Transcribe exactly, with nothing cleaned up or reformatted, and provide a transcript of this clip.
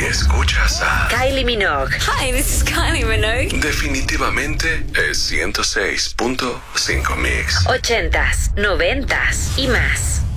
escuchas a Kylie Minogue. Hi, this is Kylie Minogue. Definitivamente es ciento seis punto cinco Mix. Ochentas, noventas y más.